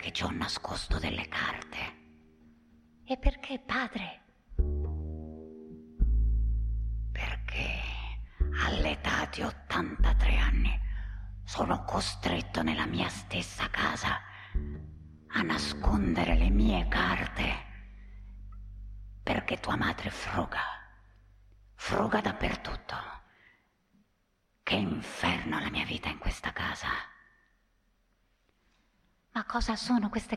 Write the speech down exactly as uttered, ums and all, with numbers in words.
perché ci ho nascosto delle carte. E perché, padre? Perché all'età di ottantatré anni sono costretto nella mia stessa casa a nascondere le mie carte. Perché tua madre fruga, fruga dappertutto. Che inferno la mia vita in questa casa. Ma cosa sono queste